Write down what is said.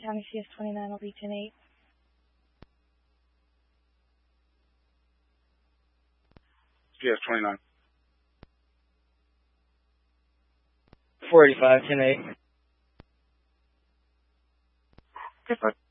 County CS29 will be 10-8. CS29. 485, 10-8. Okay, bud.